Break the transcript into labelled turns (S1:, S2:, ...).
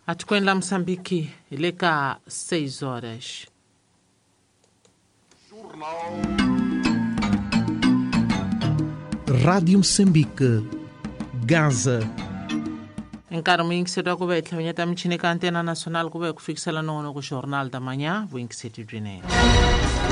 S1: atikwenda Msambiki ileka 6 horas.
S2: Rádio Moçambique, Gaza.
S1: Encaro mwingi sedu kubetla unyeta mchini ka Antena Nacional kube kufikisala nono ku Jornal da Manhã, 27 de janeiro.